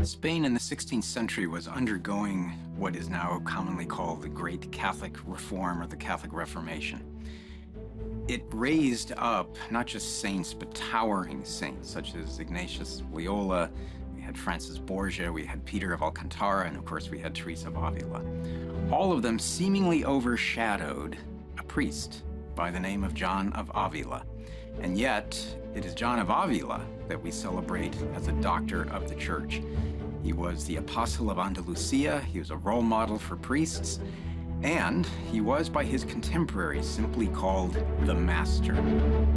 Spain in the 16th century was undergoing what is now commonly called the Great Catholic Reform or the Catholic Reformation. It raised up not just saints, but towering saints such as Ignatius Loyola, we had Francis Borgia, we had Peter of Alcantara, and of course we had Teresa of Avila. All of them seemingly overshadowed a priest by the name of John of Avila. And yet, it is John of Avila that we celebrate as a doctor of the Church. He was the Apostle of Andalusia, he was a role model for priests, and he was by his contemporaries simply called the Master.